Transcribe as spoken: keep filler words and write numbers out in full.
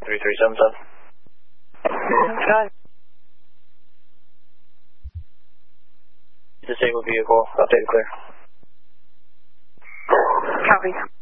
three three seven seven. Okay. Disabled vehicle, updated clear. Copy.